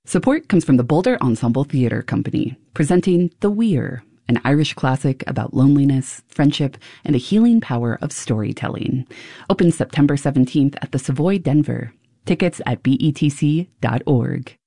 Support comes from the Boulder Ensemble Theatre Company, presenting The Weir, an Irish classic about loneliness, friendship, and the healing power of storytelling. Opens September 17th at the Savoy Denver. Tickets at betc.org.